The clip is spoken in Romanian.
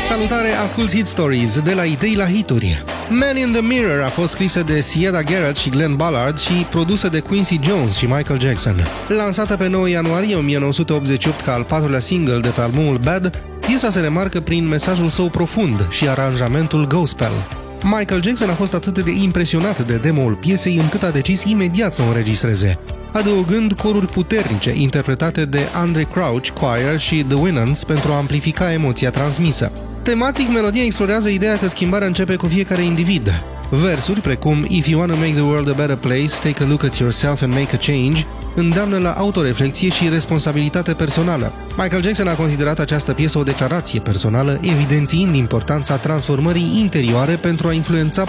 Salutare, asculți Hit Stories, de la idei la hituri. Man in the Mirror a fost scrisă de Siedah Garrett și Glenn Ballard și produsă de Quincy Jones și Michael Jackson. Lansată pe 9 ianuarie 1988 ca al patrulea single de pe albumul Bad, piesa se remarcă prin mesajul său profund și aranjamentul gospel. Michael Jackson a fost atât de impresionat de demo-ul piesei încât a decis imediat să o înregistreze, adăugând coruri puternice interpretate de Andrae Crouch Choir și The Winans pentru a amplifica emoția transmisă. Tematic, melodia explorează ideea că schimbarea începe cu fiecare individ. Versuri precum If you wanna make the world a better place, take a look at yourself and make a change îndeamnă la autoreflexie și responsabilitate personală. Michael Jackson a considerat această piesă o declarație personală, evidențiind importanța transformării interioare pentru a influența